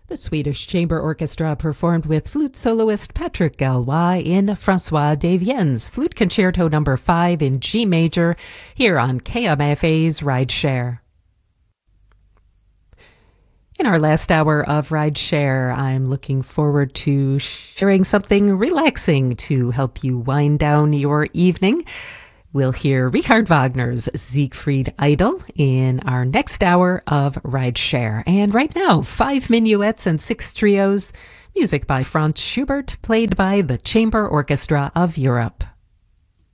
The Swedish Chamber Orchestra performed with flute soloist Patrick Galois in François Devienne's Flute Concerto No. 5 in G major here on KMFA's Rideshare. In our last hour of Rideshare, I'm looking forward to sharing something relaxing to help you wind down your evening. We'll hear Richard Wagner's Siegfried Idyll in our next hour of Rideshare. And right now, 5 minuets and 6 trios, music by Franz Schubert, played by the Chamber Orchestra of Europe.